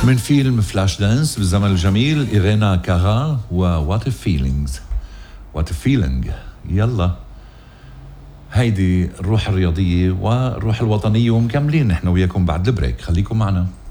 من فيلم فلاش دانس بالزمن الجميل إيرينا كارا ووات فيلينجز. وات فيلينج. يلا هيدي الروح الرياضية والروح الوطنية، ومكملين نحن وياكم بعد البريك، خليكم معنا.